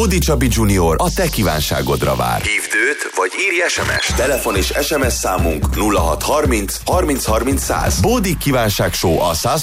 Bódi Csabi Junior a te kívánságodra vár. Hívd őt, vagy írj SMS. Telefon és SMS számunk 0630 30 30 100. Bódi kívánság show a